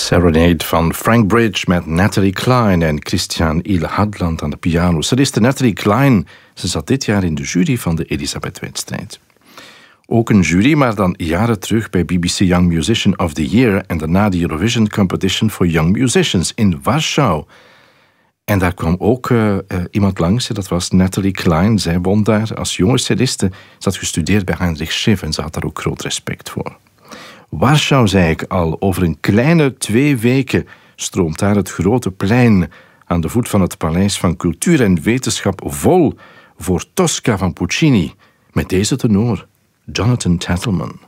Serenade van Frank Bridge met Natalie Cline en Christian Il-Hadland aan de piano. Soliste Natalie Cline, ze zat dit jaar in de jury van de Elisabeth-wedstrijd. Ook een jury, maar dan jaren terug bij BBC Young Musician of the Year en daarna de Eurovision Competition for Young Musicians in Warschau. En daar kwam ook iemand langs, dat was Natalie Cline. Zij won daar als jonge celliste. Ze had gestudeerd bij Heinrich Schiff en ze had daar ook groot respect voor. Warschau, zei ik al, over een kleine 2 weken stroomt daar het grote plein aan de voet van het Paleis van Cultuur en Wetenschap vol voor Tosca van Puccini met deze tenor, Jonathan Tettleman.